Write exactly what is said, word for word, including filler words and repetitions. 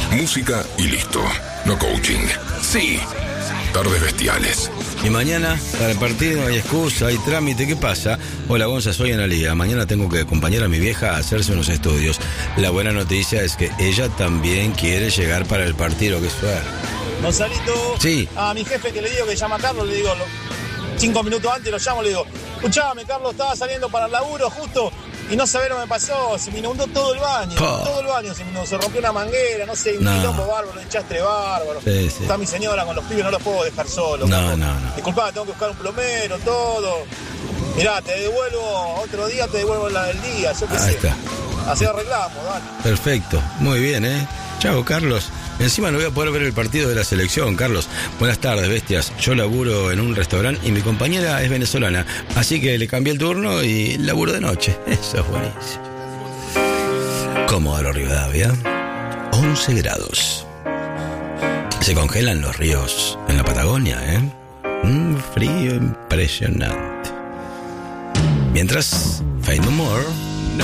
Música y listo. No coaching. Sí. Tardes bestiales. Y mañana, para el partido, hay excusa, hay trámite. ¿Qué pasa? Hola, Gonza, soy Analía. Mañana tengo que acompañar a mi vieja a hacerse unos estudios. La buena noticia es que ella también quiere llegar para el partido. ¡Qué suerte! Gonzalito, sí. A mi jefe que le digo que llama a Carlos, le digo, cinco minutos antes lo llamo, le digo, escuchame, Carlos, estaba saliendo para el laburo justo y no sabés lo que me pasó, se me inundó todo el baño, oh. todo el baño, se, me inundó, se rompió una manguera, no sé, un no. quilombo bárbaro, un chastre bárbaro. Sí, sí. Está mi señora con los pibes, no los puedo dejar solos. No, no, no. Disculpá, tengo que buscar un plomero, todo. Mirá, te devuelvo, otro día te devuelvo la del día, yo qué Ahí sé. está. Así arreglamos, dale. Perfecto, muy bien, ¿eh? Chao, Carlos. Encima no voy a poder ver el partido de la selección, Carlos. Buenas tardes, bestias. Yo laburo en un restaurante y mi compañera es venezolana, así que le cambié el turno y laburo de noche. Eso es buenísimo. Comodoro Rivadavia, once grados. Se congelan los ríos en la Patagonia, ¿eh? Un frío impresionante. Mientras, Faith No More